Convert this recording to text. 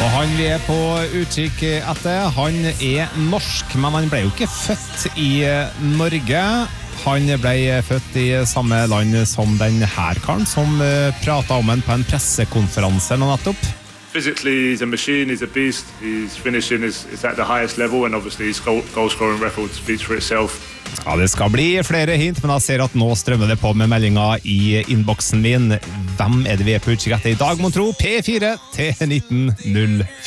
Og han vi på utkikk etter, han norsk, men han ble jo ikke født i Norge. Han ble født i samme land som den her karen, som pratet om han på en pressekonferanse nå nettopp. Physically, he's a machine, he's a beast, his finishing is at the highest level, and obviously his goal-scoring record speaks for itself. Ja, det skal bli flere hint, men jeg ser at nå strømmer det på med meldinger i innboksen min. Hvem det vi på utkikk etter i dag, mon tro? P4 til 1904.